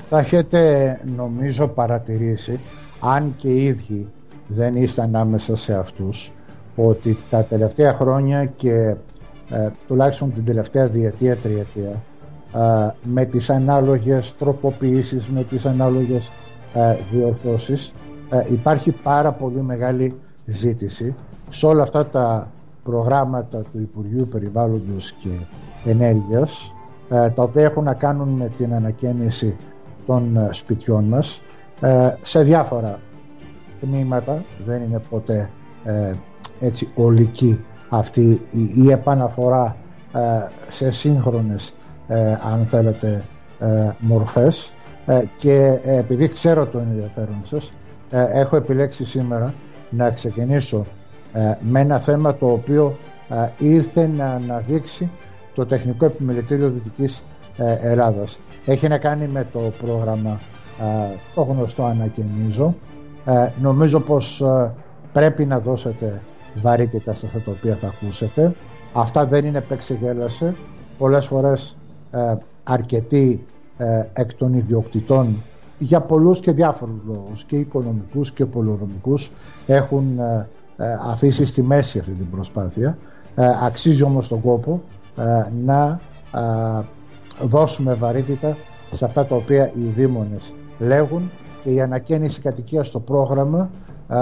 Θα έχετε νομίζω παρατηρήσει, αν και οι ίδιοι δεν είστε ανάμεσα σε αυτούς, ότι τα τελευταία χρόνια και τουλάχιστον την τελευταία διετία, τριετία, με τις ανάλογες τροποποιήσεις, με τις ανάλογες διορθώσεις, υπάρχει πάρα πολύ μεγάλη ζήτηση σε όλα αυτά τα προγράμματα του Υπουργείου Περιβάλλοντος και Ενέργειας, τα οποία έχουν να κάνουν με την ανακαίνιση των σπιτιών μας σε διάφορα τμήματα. Δεν είναι ποτέ έτσι ολική αυτή η επαναφορά σε σύγχρονες αν θέλετε μορφές, και επειδή ξέρω το ενδιαφέρον σας, έχω επιλέξει σήμερα να ξεκινήσω με ένα θέμα το οποίο ήρθε να αναδείξει το Τεχνικό Επιμελητήριο Δυτικής Ελλάδας. Έχει να κάνει με το πρόγραμμα το γνωστό Ανακαινίζω. Νομίζω πως πρέπει να δώσετε βαρύτητα σε αυτά τα οποία θα ακούσετε. Αυτά δεν είναι παίξε-γέλασε. Πολλές φορές αρκετοί εκ των ιδιοκτητών, για πολλούς και διάφορους λόγους, και οικονομικούς και πολεοδομικούς, έχουν αφήσει στη μέση αυτή την προσπάθεια. Αξίζει όμως τον κόπο να δώσουμε βαρύτητα σε αυτά τα οποία οι δήμονες λέγουν, και η ανακαίνιση κατοικίας στο πρόγραμμα,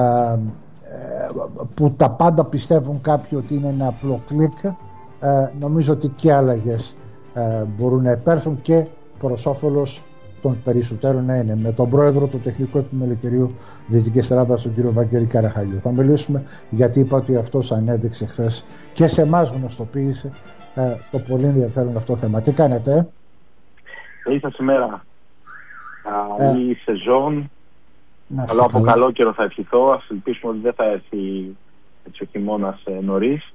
που τα πάντα πιστεύουν κάποιοι ότι είναι ένα απλό κλικ, νομίζω ότι και αλλαγές μπορούν να υπέρθουν και προς όφελος των περισσότερων να είναι. Με τον πρόεδρο του Τεχνικού Επιμελητηρίου Δυτικής Ελλάδας, τον κύριο Βαγγέλη Καραχαλιού, θα μιλήσουμε, γιατί είπα ότι αυτός ανέδειξε χθες και σε εμάς γνωστοποίησε το πολύ ενδιαφέρον αυτό θέμα. Τι κάνετε? Καλή σας ημέρα. Καλή σεζόν. Καλό από καλό καιρό θα ευχηθώ. Ας ελπίσουμε ότι δεν θα έρθει έτσι ο χειμώνας νωρίς.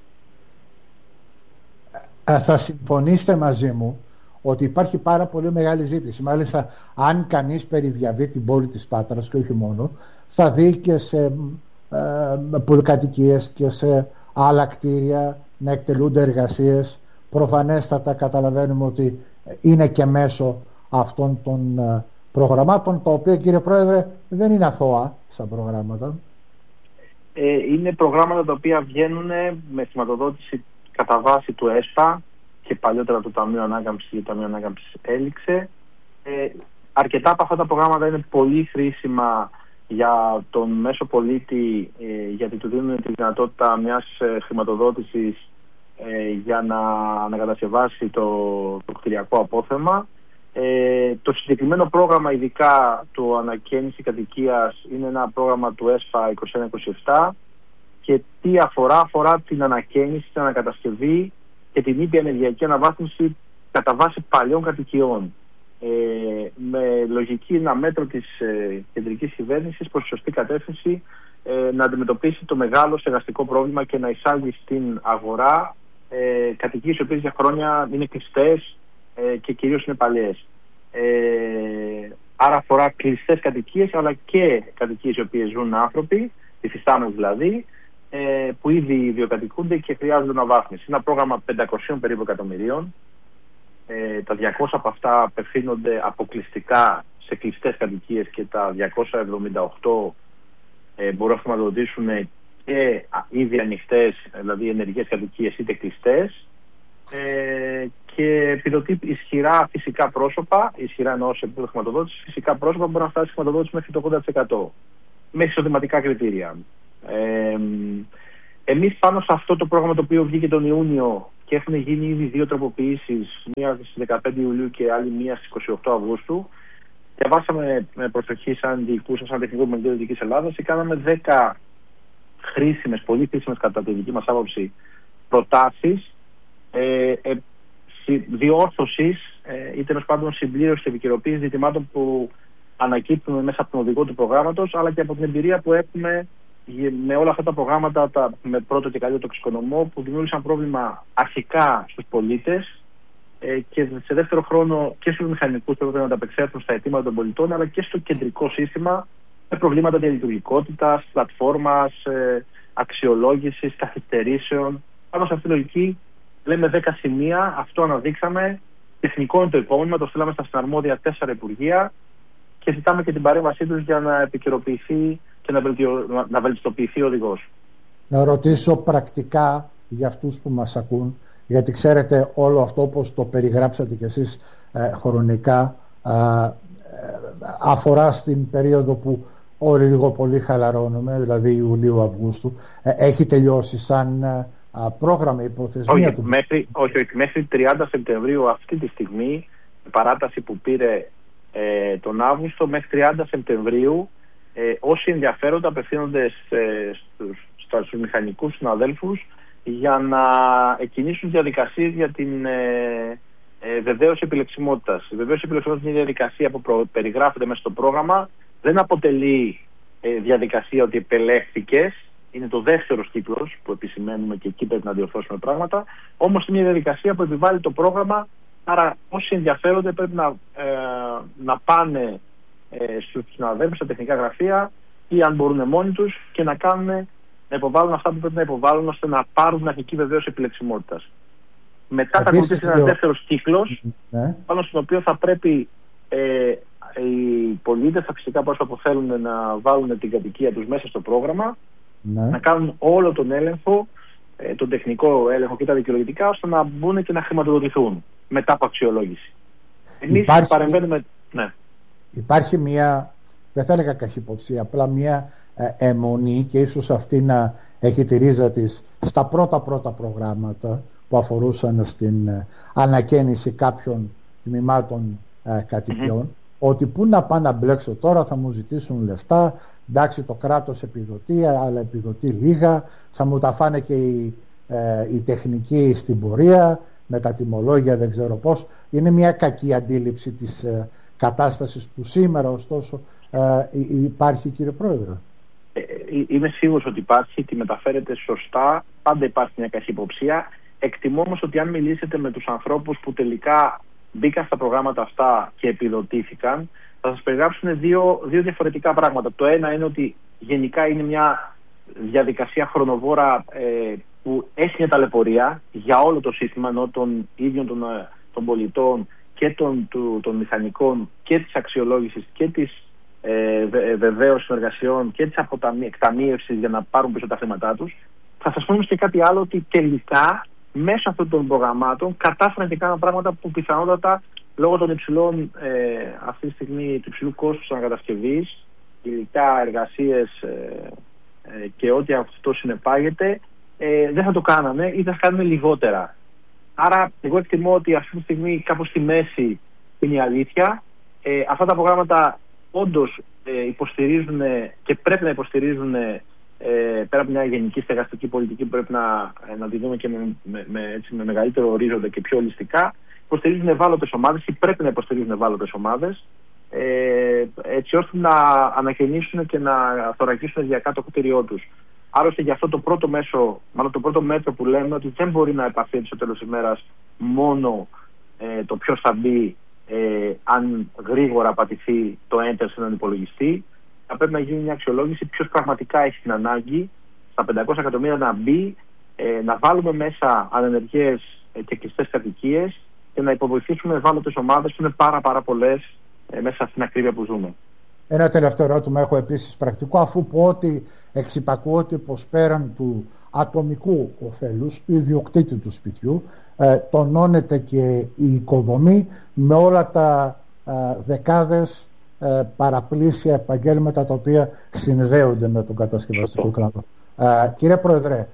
Θα συμφωνήσετε μαζί μου ότι υπάρχει πάρα πολύ μεγάλη ζήτηση. Μάλιστα, αν κανείς περιδιαβεί την πόλη της Πάτρας, και όχι μόνο, θα δει και σε πολυκατοικίες και σε άλλα κτίρια να εκτελούνται εργασίες. Προφανέστατα καταλαβαίνουμε ότι είναι και μέσω αυτών των προγραμμάτων, τα οποία, κύριε Πρόεδρε, δεν είναι αθώα σαν προγράμματα. Είναι προγράμματα τα οποία βγαίνουν με χρηματοδότηση κατά βάση του ΕΣΠΑ και παλιότερα του Ταμείου Ανάκαμψης, ή το Ταμείο Ανάκαμψης έληξε. Αρκετά από αυτά τα προγράμματα είναι πολύ χρήσιμα για τον μέσο πολίτη, γιατί του δίνουν τη δυνατότητα μιας χρηματοδότησης για να ανακατασκευάσει το κτηριακό απόθεμα. Το συγκεκριμένο πρόγραμμα, ειδικά το ανακαίνιση κατοικίας, είναι ένα πρόγραμμα του ΕΣΦΑ 21-27, και τι αφορά την ανακαίνιση, την ανακατασκευή και την ήπια ενεργειακή αναβάθμιση κατά βάση παλιών κατοικιών, με λογική ένα μέτρο της κεντρικής κυβέρνησης προς τη σωστή κατεύθυνση, να αντιμετωπίσει το μεγάλο στεγαστικό πρόβλημα και να εισάγει στην αγορά κατοικίες οι οποίες για χρόνια είναι κλειστές και κυρίως είναι παλιές. Άρα αφορά κλειστές κατοικίες, αλλά και κατοικίες οι οποίες ζουν άνθρωποι, υφιστάμενοι δηλαδή, που ήδη ιδιοκατοικούνται και χρειάζονται αναβάθμιση. Είναι ένα πρόγραμμα 500 περίπου εκατομμυρίων. Τα 200 από αυτά απευθύνονται αποκλειστικά σε κλειστές κατοικίες, και τα 278 μπορούν να χρηματοδοτήσουν και ήδη ανοιχτές, δηλαδή ενεργές κατοικίες, είτε κλειστές, και επιδοτεί ισχυρά φυσικά πρόσωπα, ισχυρά εννοώ σε επίπεδο χρηματοδότηση, φυσικά πρόσωπα μπορεί να φτάσει χρηματοδότηση μέχρι το 80% με εισοδηματικά κριτήρια. Εμείς πάνω σε αυτό το πρόγραμμα, το οποίο βγήκε τον Ιούνιο και έχουν γίνει ήδη 2 τροποποιήσεις, μία στις 15 Ιουλίου και άλλη μία στις 28 Αυγούστου, διαβάσαμε με προσοχή σαν διοικούσα, σαν Τεχνικό Επιμελητήριο Δυτικής Ελλάδας, και κάναμε 10 χρήσιμες, πολύ χρήσιμες κατά τη δική μας άποψη, προτάσεις διόρθωσης ή τέλος πάντων συμπλήρωση και επικαιροποίηση ζητημάτων που ανακύπτουν μέσα από τον οδηγό του προγράμματος, αλλά και από την εμπειρία που έχουμε με όλα αυτά τα προγράμματα, με πρώτο και καλύτερο τοξικονομό, που δημιούργησαν πρόβλημα αρχικά στους πολίτες, και σε δεύτερο χρόνο και στους μηχανικούς που έπρεπε να ανταπεξέλθουν στα αιτήματα των πολιτών, αλλά και στο κεντρικό σύστημα, με προβλήματα διαλειτουργικότητας, πλατφόρμας, αξιολόγησης, καθυστερήσεων. Πάνω σε αυτή τη λογική, λέμε 10 σημεία, αυτό αναδείξαμε Τεχνικό είναι το υπόμνημα, το στείλαμε στα συναρμόδια 4 υπουργεία και ζητάμε και την παρέμβασή τους για να επικαιροποιηθεί και να βελτιστοποιηθεί ο οδηγός. Να ρωτήσω πρακτικά για αυτούς που μας ακούν, γιατί ξέρετε όλο αυτό όπως το περιγράψατε κι εσείς χρονικά αφορά στην περίοδο που όλοι λίγο πολύ χαλαρώνουμε, δηλαδή Ιουλίου-Αυγούστου. Έχει τελειώσει σαν πρόγραμμα η προθεσμία του? Όχι, μέχρι 30 Σεπτεμβρίου αυτή τη στιγμή, η παράταση που πήρε τον Αύγουστο, μέχρι 30 Σεπτεμβρίου όσοι ενδιαφέρονται απευθύνονται στους μηχανικούς συναδέλφους για να εκκινήσουν διαδικασίες για την βεβαίωση επιλεξιμότητας. Η βεβαίωση επιλεξιμότητας είναι μια διαδικασία που περιγράφεται μέσα στο πρόγραμμα. Δεν αποτελεί διαδικασία ότι επελέχθηκες. Είναι το δεύτερος κύκλος που επισημαίνουμε και εκεί πρέπει να διορθώσουμε πράγματα. Όμως είναι μια διαδικασία που επιβάλλει το πρόγραμμα. Άρα όσοι ενδιαφέρονται πρέπει να πάνε στους συναδέλφους, στα τεχνικά γραφεία ή αν μπορούν μόνοι τους και να υποβάλουν αυτά που πρέπει να υποβάλουν ώστε να πάρουν την αρχική βεβαίωση επιλεξιμότητας. Μετά θα ακολουθήσει ένας δεύτερος κύκλος, πάνω στον οποίο θα πρέπει οι πολίτες, τα φυσικά πρόσωπα που θέλουν να βάλουν την κατοικία τους μέσα στο πρόγραμμα, να κάνουν όλο τον έλεγχο, τον τεχνικό έλεγχο και τα δικαιολογητικά, ώστε να μπουν και να χρηματοδοτηθούν μετά από αξιολόγηση. Εμείς παρεμβαίνουμε. Ναι. Υπάρχει μια, δεν θα έλεγα καχυποψία, απλά μια αιμονή και ίσως αυτή να έχει τη ρίζα της στα πρώτα προγράμματα που αφορούσαν στην ανακαίνιση κάποιων τμήματων κατοικιών, ότι πού να πάω να μπλέξω τώρα, θα μου ζητήσουν λεφτά, εντάξει το κράτος επιδοτεί, αλλά επιδοτεί λίγα, θα μου τα φάνε και οι τεχνικοί στην πορεία, με τα τιμολόγια δεν ξέρω πώς. Είναι μια κακή αντίληψη της κατάστασης που σήμερα ωστόσο υπάρχει, κύριε Πρόεδρε. Είμαι σίγουρος ότι υπάρχει, τη μεταφέρετε σωστά, πάντα υπάρχει μια καχυποψία. Εκτιμώ όμως ότι αν μιλήσετε με τους ανθρώπους που τελικά μπήκαν στα προγράμματα αυτά και επιδοτήθηκαν, θα σας περιγράψουν δύο διαφορετικά πράγματα. Το ένα είναι ότι γενικά είναι μια διαδικασία χρονοβόρα που έχει μια ταλαιπωρία για όλο το σύστημα, ενώ των ίδιων των πολιτών και των μηχανικών και της αξιολόγησης και της βεβαίωσης των εργασιών και της εκταμείευσης για να πάρουν πίσω τα χρήματά τους. Θα σας πω όμως και κάτι άλλο, ότι τελικά μέσω αυτών των προγραμμάτων κατάφεραν και κάναν πράγματα που πιθανότατα λόγω των υψηλών αυτή τη στιγμή του υψηλού κόστους ανακατασκευής, υλικά, εργασίες και ό,τι αυτό συνεπάγεται, δεν θα το κάνανε ή θα κάνουμε λιγότερα. Άρα εγώ εκτιμώ ότι αυτή τη στιγμή κάπως στη μέση είναι η αλήθεια. Αυτά τα προγράμματα όντως υποστηρίζουν και πρέπει να υποστηρίζουν, πέρα από μια γενική στεγαστική πολιτική που πρέπει να τη δούμε και με μεγαλύτερο ορίζοντα και πιο ολιστικά, υποστηρίζουν ευάλωτες ομάδες ή πρέπει να υποστηρίζουν ευάλωτες ομάδες, έτσι ώστε να ανακαινήσουν και να θωρακίσουν διακά το κτίριό τους. Άλλωστε για αυτό το πρώτο μέσο, μάλλον το πρώτο μέτρο που λέμε, ότι δεν μπορεί να επαφείται στο τέλος της ημέρας μόνο το ποιος θα μπει αν γρήγορα πατηθεί το enter σε έναν υπολογιστή. Θα πρέπει να γίνει μια αξιολόγηση ποιος πραγματικά έχει την ανάγκη στα 500 εκατομμύρια να μπει, να βάλουμε μέσα ανενεργές και κλειστές κατοικίες και να υποβοηθήσουμε ευάλωτες ομάδες που είναι πάρα πολλές μέσα στην ακρίβεια που ζούμε. Ένα τελευταίο ερώτημα έχω επίσης πρακτικό, αφού πω ότι εξυπακούω ότι πως πέραν του ατομικού ωφέλους του ιδιοκτήτη του σπιτιού τονώνεται και η οικοδομή με όλα τα δεκάδες παραπλήσια επαγγέλματα τα οποία συνδέονται με τον κατασκευαστικό κλάδο. Κύριε Πρόεδρε,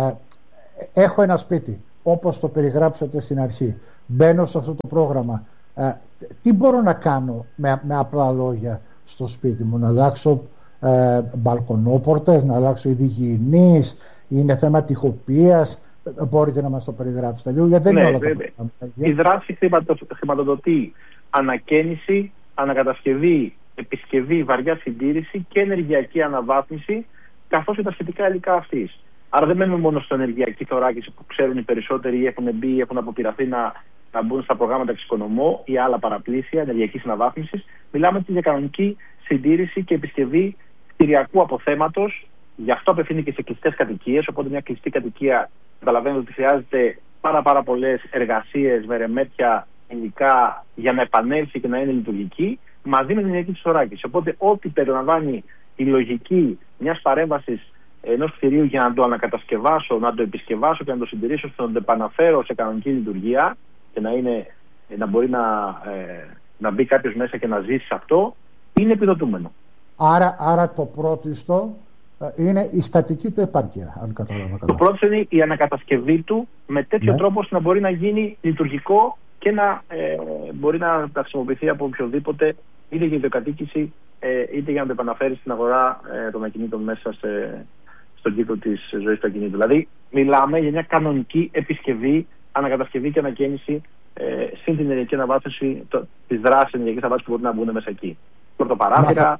έχω ένα σπίτι όπως το περιγράψατε στην αρχή, μπαίνω σε αυτό το πρόγραμμα, τι μπορώ να κάνω με απλά λόγια στο σπίτι μου? Να αλλάξω μπαλκονόπορτες, να αλλάξω είδη υγιεινής, είναι θέμα τοιχοποίησης? Μπορείτε να μας το περιγράψετε λίγο, γιατί δεν είναι όλα τα πράγματα. Η δράση χρηματοδοτεί ανακαίνιση, ανακατασκευή, επισκευή, βαριά συντήρηση και ενεργειακή αναβάθμιση, καθώς και τα σχετικά υλικά αυτής. Άρα δεν μένουμε μόνο στο ενεργειακή θωράκιση που ξέρουν οι περισσότεροι ή έχουν μπει ή έχουν αποπειραθεί να μπουν στα προγράμματα εξοικονομώ ή άλλα παραπλήσια ενεργειακής αναβάθμισης. Μιλάμε για κανονική συντήρηση και επισκευή κτηριακού αποθέματος. Γι' αυτό απευθύνει και σε κλειστές κατοικίες. Οπότε μια κλειστή κατοικία, καταλαβαίνετε ότι χρειάζεται πάρα πολλές εργασίες με ρεμέτια, υλικά για να επανέλθει και να είναι λειτουργική, μαζί με την ενεργειακή της θωράκιση. Οπότε, ό,τι περιλαμβάνει η λογική μιας παρέμβασης ενός κτηρίου για να το ανακατασκευάσω, να το επισκευάσω και να το συντηρήσω, ώστε να το επαναφέρω σε κανονική λειτουργία και να μπορεί να μπει κάποιος μέσα και να ζήσει σε αυτό, είναι επιδοτούμενο. Άρα το πρώτιστο είναι η στατική του επάρκεια, αν κατάλαβα καλά. Το πρώτο είναι η ανακατασκευή του με τέτοιο τρόπο ώστε να μπορεί να γίνει λειτουργικό και να μπορεί να χρησιμοποιηθεί από οποιοδήποτε, είτε για ιδιοκατοίκηση είτε για να το επαναφέρει στην αγορά των ακινήτων μέσα στον κύκλο της ζωής του ακινήτου. Δηλαδή, μιλάμε για μια κανονική επισκευή, ανακατασκευή και ανακαίνιση συν την ενεργειακή αναβάθμιση, τη δράση ενεργειακής αναβάθμισης που μπορεί να μπουν μέσα εκεί. Πρωτοπαράθυρα.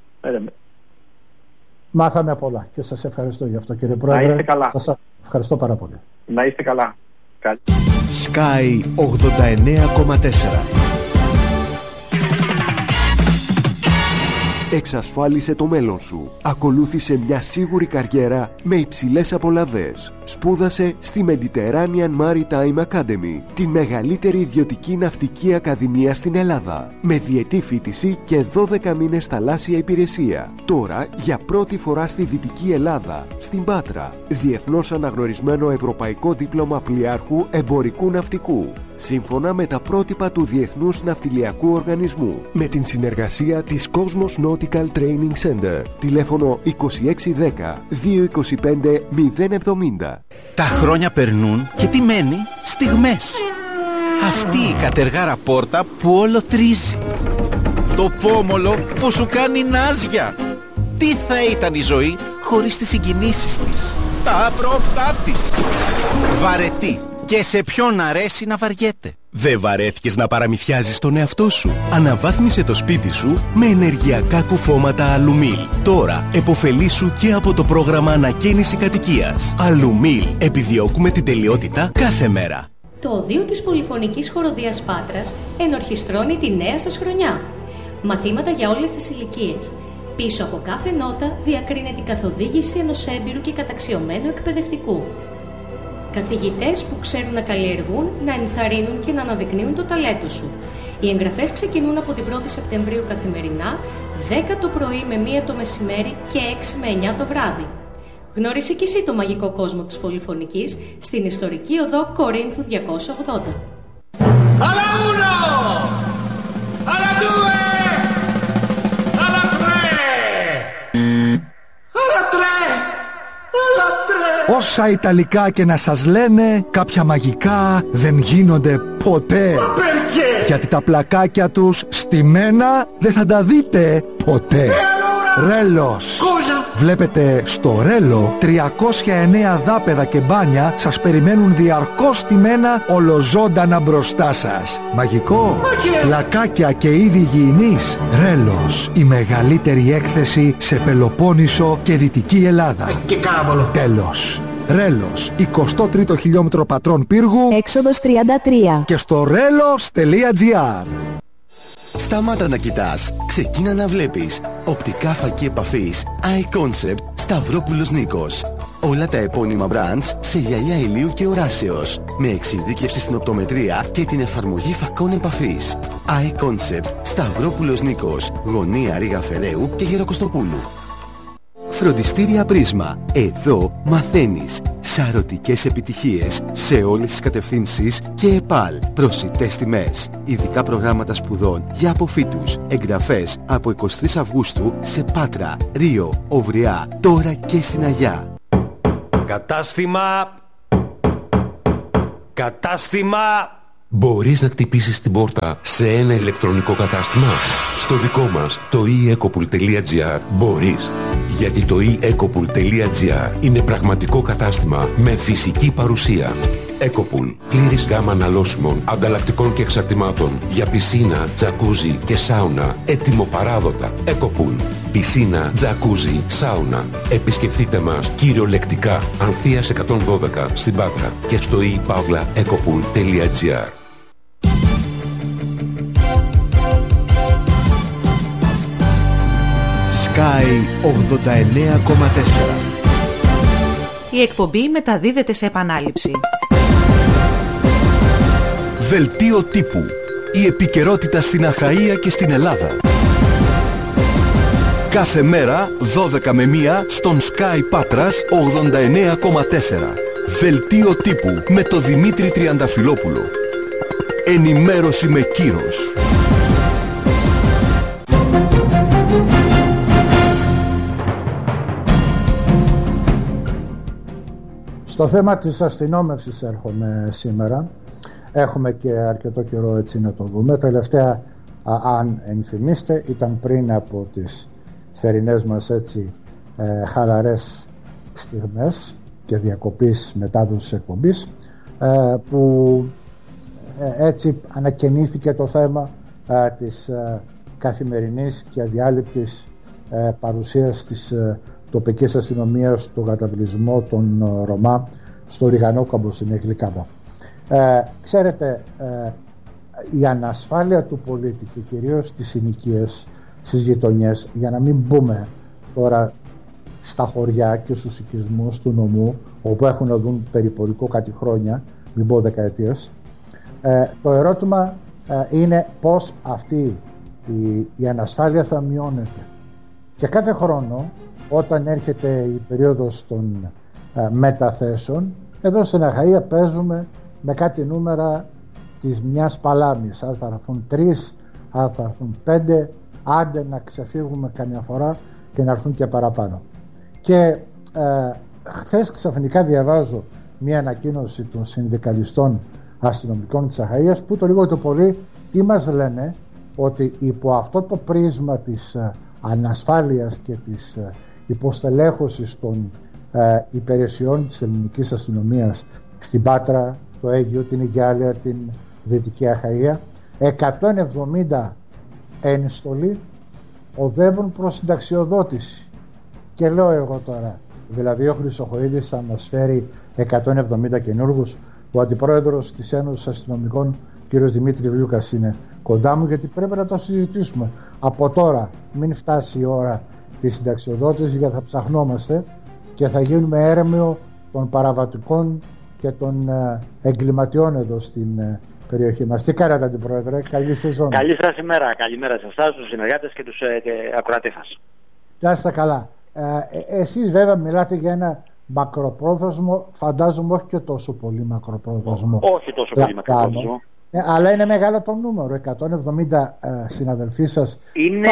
Μάθαμε πολλά και σας ευχαριστώ γι' αυτό, κύριε Πρόεδρε. Να είστε καλά. Σας ευχαριστώ πάρα πολύ. Να είστε καλά. Sky 89,4. Εξασφάλισε το μέλλον σου. Ακολούθησε μια σίγουρη καριέρα με υψηλές απολαβές. Σπούδασε στη Mediterranean Maritime Academy, τη μεγαλύτερη ιδιωτική ναυτική ακαδημία στην Ελλάδα, με διετή φοιτηση και 12 μήνες θαλάσσια υπηρεσία. Τώρα, για πρώτη φορά στη Δυτική Ελλάδα, στην Πάτρα, διεθνώς αναγνωρισμένο ευρωπαϊκό δίπλωμα πλοιάρχου εμπορικού ναυτικού, σύμφωνα με τα πρότυπα του Διεθνούς Ναυτιλιακού Οργανισμού, με την συνεργασία της Cosmos Nautical Training Center. Τηλέφωνο 2610 225 070. Τα χρόνια περνούν και τι μένει? Στιγμές. Αυτή η κατεργάρα πόρτα που όλο τρίζει. Το πόμολο που σου κάνει νάζια. Τι θα ήταν η ζωή χωρίς τις συγκινήσεις της, τα απρόπτά της. Βαρετή. Και σε ποιον αρέσει να βαριέται. Δεν βαρέθηκες να παραμυθιάζεις τον εαυτό σου? Αναβάθμισε το σπίτι σου με ενεργειακά κουφώματα Αλουμίλ. Τώρα επωφελήσου και από το πρόγραμμα ανακαίνιση κατοικίας. Αλουμίλ. Επιδιώκουμε την τελειότητα κάθε μέρα. Το οδείο της Πολυφωνικής Χοροδίας Πάτρας ενορχιστρώνει τη νέα σας χρονιά. Μαθήματα για όλες τις ηλικίες. Πίσω από κάθε νότα διακρίνεται η καθοδήγηση ενός έμπειρου και καταξιωμένου εκπαιδευτικού. Καθηγητές που ξέρουν να καλλιεργούν, να ενθαρρύνουν και να αναδεικνύουν το ταλέντο σου. Οι εγγραφές ξεκινούν από την 1η Σεπτεμβρίου καθημερινά, 10 το πρωί με 1 το μεσημέρι και 6 με 9 το βράδυ. Γνώρισε κι εσύ το μαγικό κόσμο της Πολυφωνικής στην ιστορική οδό Κορίνθου 280. Alla uno! Alla due! Alla tre! Alla tre! Alla tre! Όσα Ιταλικά και να σας λένε, κάποια μαγικά δεν γίνονται ποτέ. Γιατί τα πλακάκια τους στημένα δεν θα τα δείτε ποτέ. Ρέλος. Βλέπετε, στο Ρέλο 309 δάπεδα και μπάνια σας περιμένουν διαρκώς στημένα ολοζώντανα μπροστά σας. Μαγικό. Πλακάκια και είδη υγιεινής. Ρέλος. Η μεγαλύτερη έκθεση σε Πελοπόννησο και Δυτική Ελλάδα. Και κάραβολο. Τέλος. Ρέλος, 23ο χιλιόμετρο Πατρών Πύργου, έξοδος 33. και στο relos.gr. Σταμάτα να κοιτάς, ξεκίνα να βλέπεις. Οπτικά φακή επαφής iConcept Σταυρόπουλος Νίκος. Όλα τα επώνυμα brands σε γυαλιά ηλίου και οράσεως, με εξειδίκευση στην οπτομετρία και την εφαρμογή φακών επαφής. iConcept Σταυρόπουλος Νίκος, γωνία Ρήγα Φεραίου και Γεροκοστοπούλου. Φροντιστήρια Πρίσμα. Εδώ μαθαίνεις. Σαρωτικές επιτυχίες σε όλες τις κατευθύνσεις και ΕΠΑΛ. Προσιτές τιμές. Ειδικά προγράμματα σπουδών για αποφύτους. Εγγραφές από 23 Αυγούστου σε Πάτρα, Ρίο, Οβριά, τώρα και στην Αγιά. Κατάστημα! Μπορείς να χτυπήσεις την πόρτα σε ένα ηλεκτρονικό κατάστημα? Στο δικό μας, το eEcopool.gr, μπορείς. Γιατί το eEcopool.gr είναι πραγματικό κατάστημα με φυσική παρουσία. Ecopool. Πλήρης γάμα αναλώσιμων, ανταλλακτικών και εξαρτημάτων για πισίνα, τζακούζι και σάουνα. Έτοιμο παράδοτα. Ecopool. Πισίνα, τζακούζι, σάουνα. Επισκεφτείτε μας κυριολεκτικά Ανθείας 112 στην Πάτρα και στο ePavlaEcopool.gr. Sky 89,4. Η εκπομπή μεταδίδεται σε επανάληψη. Δελτίο τύπου. Η επικαιρότητα στην Αχαΐα και στην Ελλάδα. Κάθε μέρα 12 με 1 στον Sky Πάτρας 89,4. Δελτίο τύπου με το Δημήτρη Τριανταφυλόπουλο. Ενημέρωση με κύρος. Στο θέμα της αστυνόμευσης έρχομαι σήμερα. Έχουμε και αρκετό καιρό έτσι να το δούμε. Τελευταία, αν ενθυμίστε, ήταν πριν από τις θερινές μας έτσι χαλαρές στιγμές και διακοπής μετάδοσης εκπομπής, που έτσι ανακαινήθηκε το θέμα της καθημερινής και αδιάλειπτης παρουσίας της τοπικής αστυνομίας στον καταβλισμό των Ρωμά στο Ριγανόκαμπο στην Εγλικάδα. Ξέρετε, η ανασφάλεια του πολίτη και κυρίως στις συνοικίες, στις γειτονιές, για να μην μπούμε τώρα στα χωριά και στους οικισμούς του νομού, όπου έχουν να δουν περιπολικό κάτι χρόνια, μην πω δεκαετίες, το ερώτημα είναι πώς αυτή η ανασφάλεια θα μειώνεται. Και κάθε χρόνο, όταν έρχεται η περίοδος των μεταθέσεων, εδώ στην Αχαΐα παίζουμε με κάτι νούμερα της μιας παλάμης. Αν θα έρθουν 3, αν θα έρθουν 5, άντε να ξεφύγουμε καμιά φορά και να έρθουν και παραπάνω. Και χθες ξαφνικά διαβάζω μια ανακοίνωση των συνδικαλιστών αστυνομικών της Αχαΐας, που το λίγο το πολύ τι μας λένε, ότι υπό αυτό το πρίσμα της ανασφάλειας και της υποστελέχωσης των υπηρεσιών της ελληνικής αστυνομίας στην Πάτρα, το Αίγυο, την Αιγιάλεια, την Δυτική Αχαΐα, 170 ένστολοι οδεύουν προς συνταξιοδότηση. Και λέω εγώ τώρα, δηλαδή ο Χρυσοχοΐδης θα μας φέρει 170 καινούργους. Ο αντιπρόεδρος της Ένωσης Αστυνομικών, κ. Δημήτρη Βλιούκας, είναι κοντά μου, γιατί πρέπει να το συζητήσουμε από τώρα, μην φτάσει η ώρα της συνταξιοδότησης, γιατί θα ψαχνόμαστε και θα γίνουμε έρμεο των παραβατικών και των εγκληματιών εδώ στην περιοχή μας. Τι κάνατε, αντιπρόεδρε, καλή σεζόν. Καλή σας ημέρα, καλημέρα σε εσάς, τους συνεργάτες και τους ακροατές σας. Να είστε καλά. Εσείς βέβαια μιλάτε για ένα μακροπρόθεσμο, φαντάζομαι όχι και τόσο πολύ μακροπρόθεσμο. Όχι τόσο πολύ μακροπρόθεσμο. Αλλά είναι μεγάλο το νούμερο, 170 συναδελφοί σας. Είναι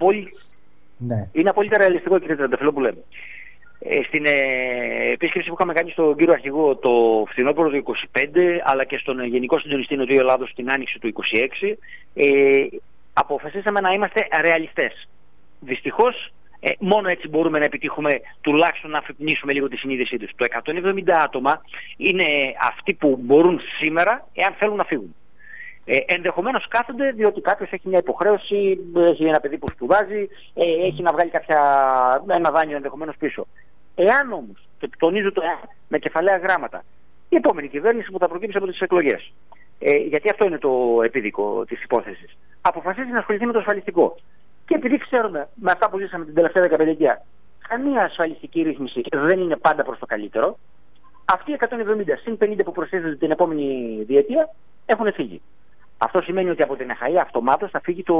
απόλυτα ρεαλιστικό, κύριε Τριανταφυλόπουλε. Στην επίσκεψη που είχαμε κάνει στον κύριο Αρχηγό το φθινόπωρο του 25, αλλά και στον Γενικό Συντονιστή Νοτιού Ελλάδος την άνοιξη του 26, αποφασίσαμε να είμαστε ρεαλιστές. Δυστυχώς, μόνο έτσι μπορούμε να επιτύχουμε, τουλάχιστον να αφυπνίσουμε λίγο τη συνείδησή τους. Το 170 άτομα είναι αυτοί που μπορούν σήμερα, εάν θέλουν να φύγουν. Ενδεχομένως κάθονται διότι κάποιος έχει μια υποχρέωση, έχει ένα παιδί που σπουδάζει, έχει να βγάλει ένα δάνειο ενδεχομένως πίσω. Εάν όμως, και τονίζω το εάν, με κεφαλαία γράμματα, η επόμενη κυβέρνηση που θα προκύψει από τις εκλογές, γιατί αυτό είναι το επίδικο της υπόθεσης, αποφασίζει να ασχοληθεί με το ασφαλιστικό. Και επειδή ξέρουμε με αυτά που ζήσαμε την τελευταία 15ετία, καμία ασφαλιστική ρύθμιση δεν είναι πάντα προς το καλύτερο, αυτοί οι 170 συν 50 που προσθέτουν την επόμενη διετία έχουν φύγει. Αυτό σημαίνει ότι από την Αχαΐα αυτομάτως θα φύγει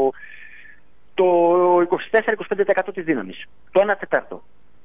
το 24-25% της δύναμης, το 1/4.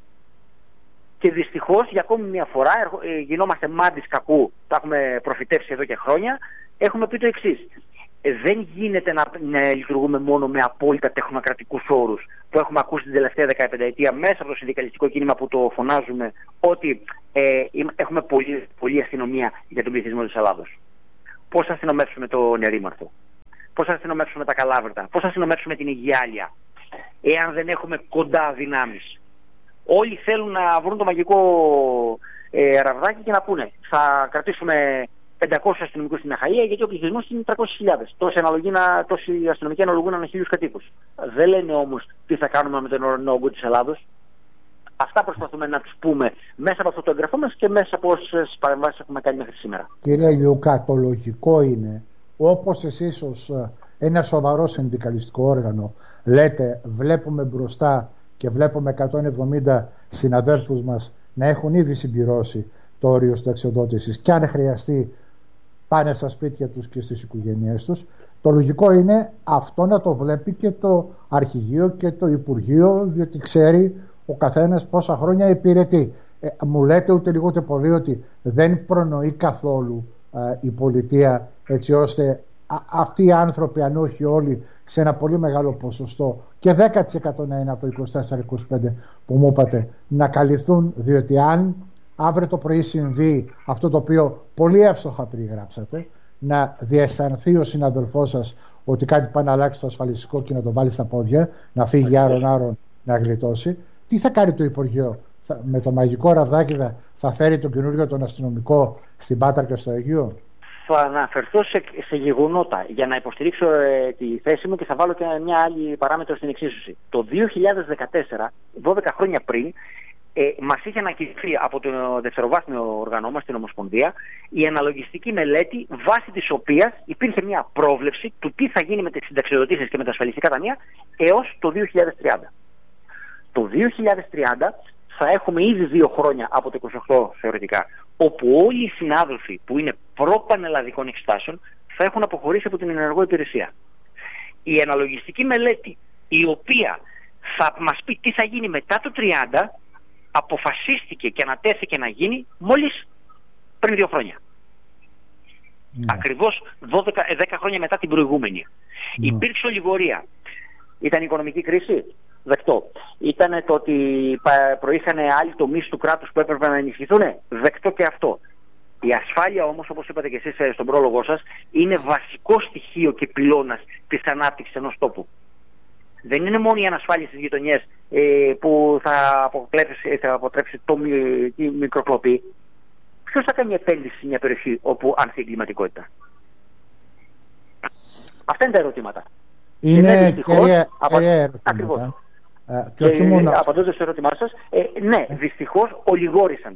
Και δυστυχώς για ακόμη μια φορά γινόμαστε μάντης κακού, τα έχουμε προφητεύσει εδώ και χρόνια, έχουμε πει το εξής. Δεν γίνεται να λειτουργούμε μόνο με απόλυτα τεχνοκρατικούς όρους που έχουμε ακούσει την τελευταία 15ετία μέσα από το συνδικαλιστικό κίνημα που το φωνάζουμε, ότι έχουμε πολλή αστυνομία για τον πληθυσμό της Ελλάδος. Πώς θα αστυνομεύσουμε το Νερήμαρθο, πώς θα αστυνομεύσουμε τα Καλάβρητα, πώς θα αστυνομεύσουμε την Αιγιάλεια, εάν δεν έχουμε κοντά δυνάμεις. Όλοι θέλουν να βρουν το μαγικό ραβδάκι και να πούνε θα κρατήσουμε 500 αστυνομικούς στην Αχαΐα γιατί ο πληθυσμός είναι 300.000. Τόσοι αστυνομικοί αναλογούν ανά 1.000 κατοίκους. Δεν λένε όμως τι θα κάνουμε με τον ορεινό όγκο της Ελλάδος. Αυτά προσπαθούμε να τους πούμε μέσα από αυτό το εγγραφό μας και μέσα από όσες παρεμβάσεις έχουμε κάνει μέχρι σήμερα. Κύριε Λιούκα, το λογικό είναι, όπως εσείς ως ένα σοβαρό συνδικαλιστικό όργανο λέτε, βλέπουμε μπροστά και βλέπουμε 170 συναδέλφους μας να έχουν ήδη συμπληρώσει το όριο συνταξιοδότησης και αν χρειαστεί πάνε στα σπίτια τους και στις οικογένειές τους. Το λογικό είναι αυτό να το βλέπει και το Αρχηγείο και το Υπουργείο, διότι ξέρει ο καθένας πόσα χρόνια υπηρετεί. Μου λέτε ούτε λίγο ούτε πολύ ότι δεν προνοεί καθόλου η πολιτεία, έτσι ώστε αυτοί οι άνθρωποι, αν όχι όλοι, σε ένα πολύ μεγάλο ποσοστό και 10% να είναι από το 24-25 που μου είπατε, να καλυφθούν, διότι αν αύριο το πρωί συμβεί αυτό το οποίο πολύ εύστοχα περιγράψατε, να διαισθανθεί ο συναδελφός σας ότι κάτι πάει να αλλάξει το ασφαλιστικό και να το βάλει στα πόδια, να φύγει άρον-άρον να γλιτώσει, τι θα κάνει το Υπουργείο? Με το μαγικό ραβδάκι θα φέρει τον καινούριο τον αστυνομικό στην Πάτρα και στο Αιγαίο? Θα αναφερθώ σε γεγονότα για να υποστηρίξω τη θέση μου και θα βάλω και μια άλλη παράμετρο στην εξίσωση. Το 2014, 12 χρόνια πριν, μας είχε ανακοινωθεί από το δευτεροβάθμιο οργανό μας, την Ομοσπονδία, η αναλογιστική μελέτη, βάσει της οποίας υπήρχε μια πρόβλεψη του τι θα γίνει με τις συνταξιοδοτήσεις και με τα ασφαλιστικά ταμεία έως το 2030. Το 2030 θα έχουμε ήδη 2 χρόνια από το 28 θεωρητικά, όπου όλοι οι συνάδελφοι που είναι προπανελλαδικών εξετάσεων θα έχουν αποχωρήσει από την ενεργό υπηρεσία. Η αναλογιστική μελέτη, η οποία θα μας πει τι θα γίνει μετά το 30, αποφασίστηκε και ανατέθηκε να γίνει μόλις πριν 2 χρόνια. Ακριβώς 10 χρόνια μετά την προηγούμενη. Υπήρξε ολιγορία. Ήταν η οικονομική κρίση. Δεκτό. Ήταν το ότι προείχαν άλλοι τομείς του κράτους που έπρεπε να ενισχυθούν. Δεκτό και αυτό. Η ασφάλεια όμως, όπως είπατε και εσείς στον πρόλογο σας, είναι βασικό στοιχείο και πυλώνας της ανάπτυξης ενός τόπου. Δεν είναι μόνο η ανασφάλεια στις γειτονιές που θα αποτρέψει τη μικροκλοπή. Ποιος θα κάνει επένδυση σε μια περιοχή όπου άνθει η εγκληματικότητα? Αυτά είναι τα ερωτήματα. Είναι κέρια ερωτήματα. Και απαντώντας στο ερώτημά σας, ναι, δυστυχώς ολιγόρησαν.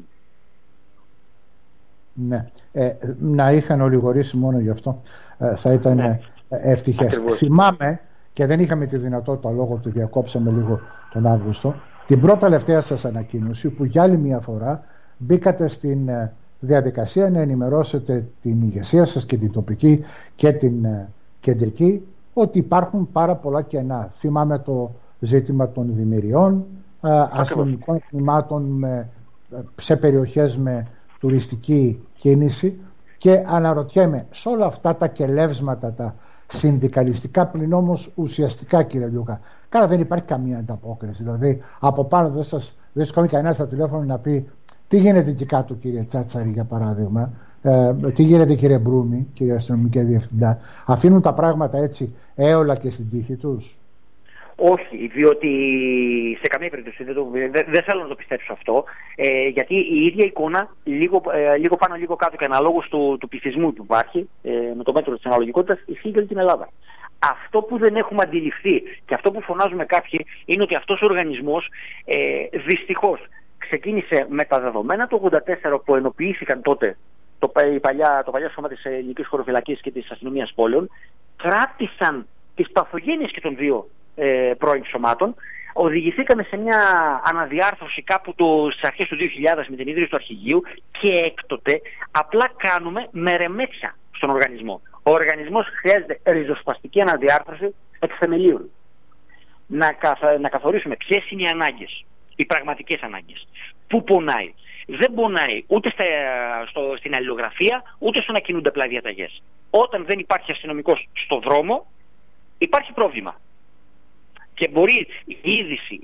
Ναι, να είχαν ολιγορήσει μόνο γι' αυτό θα ήταν ευτυχές. Θυμάμαι, και δεν είχαμε τη δυνατότητα λόγω ότι διακόψαμε λίγο τον Αύγουστο, την πρώτη τελευταία σας ανακοίνωση που για άλλη μια φορά μπήκατε στην διαδικασία να ενημερώσετε την ηγεσία σας και την τοπική και την κεντρική ότι υπάρχουν πάρα πολλά κενά. Θυμάμαι το ζήτημα των δημιουργιών, αστυνομικών τμήματων σε περιοχές με τουριστική κίνηση, και αναρωτιέμαι σε όλα αυτά τα κελεύσματα, τα συνδικαλιστικά πλην όμως ουσιαστικά, κύριε Λιούκα, καλά, δεν υπάρχει καμία ανταπόκριση. Δηλαδή από πάνω δεν σηκώνει κανένα στα τηλέφωνο να πει τι γίνεται εκεί κάτω, κύριε Τσάτσαρη, για παράδειγμα, τι γίνεται, κύριε Μπρούμη, κύριε αστυνομική διευθυντά? Αφήνουν τα πράγματα έτσι έολα και στην τύχη τους? Όχι, διότι σε καμία περίπτωση δεν θέλω να το πιστέψω αυτό, γιατί η ίδια εικόνα, λίγο πάνω λίγο κάτω και αναλόγως του πληθυσμού που υπάρχει, με το μέτρο της αναλογικότητας, ισχύει για την Ελλάδα. Αυτό που δεν έχουμε αντιληφθεί και αυτό που φωνάζουμε κάποιοι είναι ότι αυτός ο οργανισμός δυστυχώς ξεκίνησε με τα δεδομένα του 1984 που ενοποιήθηκαν τότε το παλιά σώμα της ελληνικής χωροφυλακής και της αστυνομίας πόλεων, κράτησαν τις παθογένειες και των δύο πρώην σωμάτων. Οδηγηθήκαμε σε μια αναδιάρθρωση κάπου στις αρχές του 2000 με την ίδρυση του Αρχηγείου και έκτοτε απλά κάνουμε μερεμέτια στον οργανισμό. Ο οργανισμός χρειάζεται ριζοσπαστική αναδιάρθρωση εκ θεμελίων. Να καθορίσουμε ποιες είναι οι ανάγκες, οι πραγματικές ανάγκες. Πού πονάει? Δεν πονάει ούτε στην αλληλογραφία, ούτε στο να κινούνται απλά διαταγές. Όταν δεν υπάρχει αστυνομικός στο δρόμο, υπάρχει πρόβλημα. Και μπορεί η είδηση,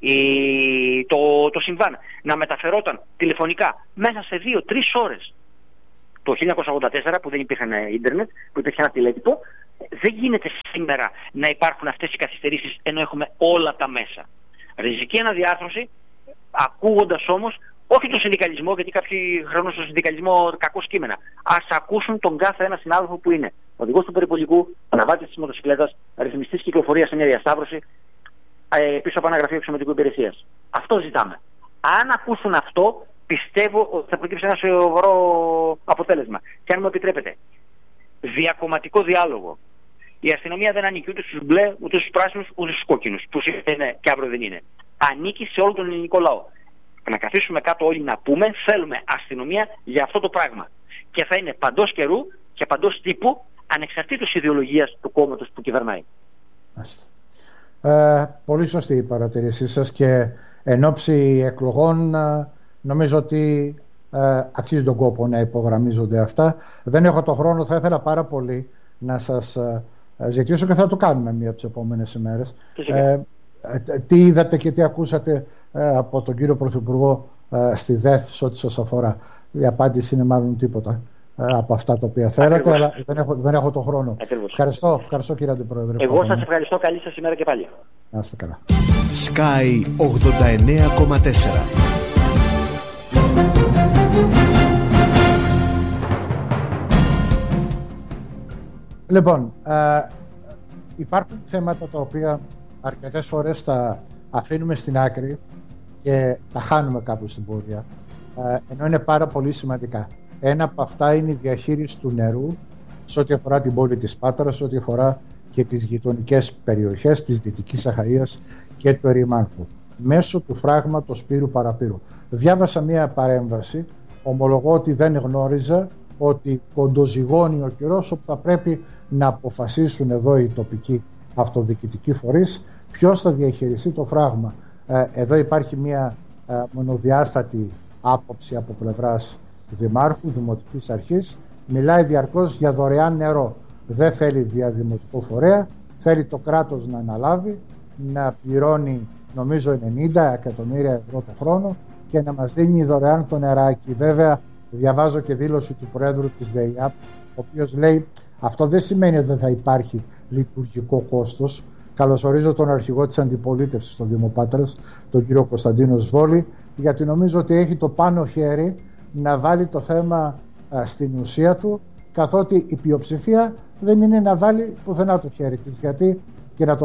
το συμβάν να μεταφερόταν τηλεφωνικά μέσα σε 2-3 ώρες. Το 1984 που δεν υπήρχαν ίντερνετ, που υπήρχε ένα τηλέτυπο, δεν γίνεται σήμερα να υπάρχουν αυτές οι καθυστερήσεις ενώ έχουμε όλα τα μέσα. Ριζική αναδιάρθρωση, ακούγοντας όμως όχι τον συνδικαλισμό, γιατί κάποιοι χρονούν στον συνδικαλισμό κακό κείμενα. Ας ακούσουν τον κάθε ένα συνάδελφο που είναι οδηγός του περιπολικού, αναβάτης της μοτοσυκλέτας, ρυθμιστής κυκλοφορίας σε μια διασταύρωση, πίσω από ένα γραφείο εξωματικού υπηρεσίας. Αυτό ζητάμε. Αν ακούσουν αυτό, πιστεύω ότι θα προκύψει ένα σοβαρό αποτέλεσμα. Και αν μου επιτρέπετε, διακομματικό διάλογο. Η αστυνομία δεν ανήκει ούτε στους μπλε, ούτε στους πράσινους, ούτε στους κόκκινους, που είναι και αύριο δεν είναι. Ανήκει σε όλο τον ελληνικό λαό. Να καθίσουμε κάτω όλοι να πούμε, θέλουμε αστυνομία για αυτό το πράγμα. Και θα είναι παντός καιρού και παντός τύπου, ανεξαρτήτως ιδεολογίας του κόμματος που κυβερνάει. Πολύ σωστή η παρατηρήσή σας και εν ώψη εκλογών νομίζω ότι αξίζει τον κόπο να υπογραμμίζονται αυτά. Δεν έχω το χρόνο, θα ήθελα πάρα πολύ να σας ζητήσω και θα το κάνουμε μία από τις επόμενες ημέρες. Τι είδατε και τι ακούσατε από τον κύριο Πρωθυπουργό στη ΔΕΘ σε ό,τι σας αφορά? Η απάντηση είναι μάλλον τίποτα από αυτά τα οποία θέλατε, αλλά δεν έχω το χρόνο. Ευχαριστώ κύριε Αντιπρόεδρε. Εγώ σας ευχαριστώ, καλή σας ημέρα και πάλι. Να είστε καλά. Sky 89,4. Λοιπόν, υπάρχουν θέματα τα οποία αρκετές φορές τα αφήνουμε στην άκρη και τα χάνουμε κάπου στην πορεία, ενώ είναι πάρα πολύ σημαντικά. Ένα από αυτά είναι η διαχείριση του νερού σε ό,τι αφορά την πόλη της Πάτρας, σε ό,τι αφορά και τις γειτονικές περιοχές της Δυτικής Αχαΐας και του Ερημάνθου, μέσω του φράγματος Πύρου Παραπύρου. Διάβασα μία παρέμβαση, ομολογώ ότι δεν γνώριζα ότι κοντοζυγώνει ο καιρός όπου θα πρέπει να αποφασίσουν εδώ οι τοπικοί αυτοδιοικητικοί φορείς ποιος θα διαχειριστεί το φράγμα. Εδώ υπάρχει μία μονοδιάστατη άποψη από πλευράς Δημάρχου, Δημοτικής Αρχής. Μιλάει διαρκώς για δωρεάν νερό. Δεν θέλει διαδημοτικό φορέα, θέλει το κράτος να αναλάβει, να πληρώνει νομίζω 90 εκατομμύρια ευρώ το χρόνο και να μας δίνει δωρεάν το νεράκι. Βέβαια, διαβάζω και δήλωση του Προέδρου της ΔΕΙΑΠ, ο οποίος λέει αυτό δεν σημαίνει ότι δεν θα υπάρχει λειτουργικό κόστος. Καλωσορίζω τον αρχηγό της αντιπολίτευσης στο Δήμο Πάτρας, τον κύριο Κωνσταντίνο Σβόλη, γιατί νομίζω ότι έχει το πάνω χέρι να βάλει το θέμα στην ουσία του, καθότι η πλειοψηφία δεν είναι να βάλει πουθενά το χέρι της, γιατί και να το